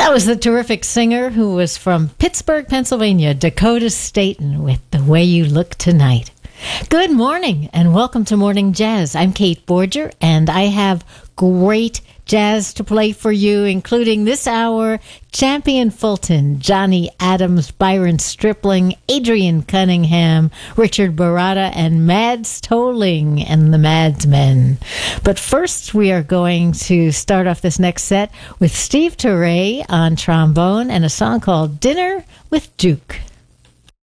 That was the terrific singer who was from Pittsburgh, Pennsylvania, Dakota Staten, with The Way You Look Tonight. Good morning and welcome to Morning Jazz. I'm Kate Borger and I have great jazz to play for you, including this hour, Champion Fulton, Johnny Adams, Byron Stripling, Adrian Cunningham, Richard Baratta, and Mads Tolling and the Madsmen. But first, we are going to start off this next set with Steve Turre on trombone and a song called Dinner with Duke.